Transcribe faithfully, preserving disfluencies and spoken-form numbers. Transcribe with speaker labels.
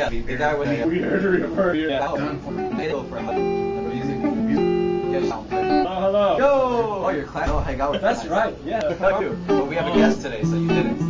Speaker 1: yeah, the guy with the...
Speaker 2: We heard you heard you.
Speaker 1: Yeah.
Speaker 2: Oh, hello.
Speaker 1: Yo! Oh, you're class. Oh, hang out with
Speaker 2: That's
Speaker 1: guys.
Speaker 2: right, yeah.
Speaker 1: Well, we have a guest today, so you didn't.